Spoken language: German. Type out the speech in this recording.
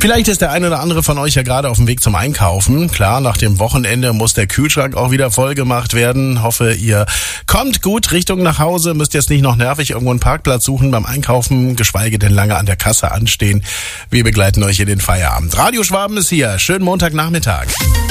Vielleicht ist der ein oder andere von euch ja gerade auf dem Weg zum Einkaufen. Klar, nach dem Wochenende muss der Kühlschrank auch wieder voll gemacht werden. Hoffe, ihr kommt gut Richtung nach Hause, müsst jetzt nicht noch nervig irgendwo einen Parkplatz suchen beim Einkaufen, geschweige denn lange an der Kasse anstehen. Wir begleiten euch in den Feierabend. Radio Schwaben ist hier. Schönen Montagnachmittag.